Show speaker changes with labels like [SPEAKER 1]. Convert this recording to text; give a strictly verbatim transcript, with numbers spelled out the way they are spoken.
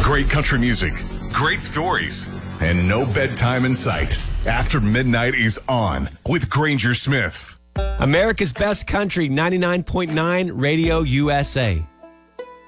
[SPEAKER 1] Great country music, great stories, and no bedtime in sight. After Midnight is on with Granger Smith.
[SPEAKER 2] America's Best Country, ninety-nine point nine Radio U S A.